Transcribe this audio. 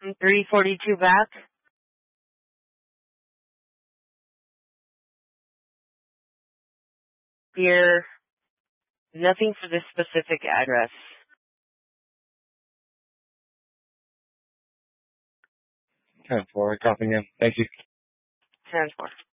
342 back. Here, nothing for this specific address. 10-4, copying in. Thank you. 10-4.